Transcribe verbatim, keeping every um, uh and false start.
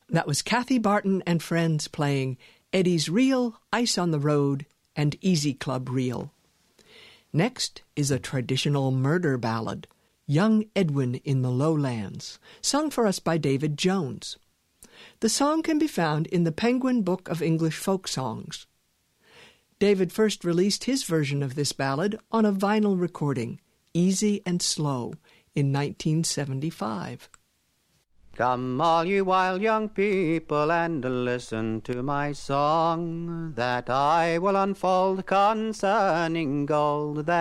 That was Kathy Barton and Friends playing Eddie's Reel, Ice on the Road, and Easy Club Reel. Next is a traditional murder ballad, Young Edwin in the Lowlands, sung for us by David Jones. The song can be found in the Penguin Book of English Folk Songs. David first released his version of this ballad on a vinyl recording, Easy and Slow, in nineteen seventy-five. Come all you wild young people and listen to my song, that I will unfold concerning gold that